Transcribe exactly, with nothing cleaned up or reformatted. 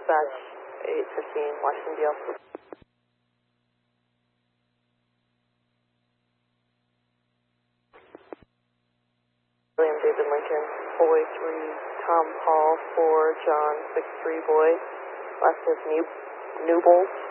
Dispatch eight fifteen, Washington D L. William David Lincoln, Boy three, Tom Paul four, John six three, Boy. Last is New Newbold.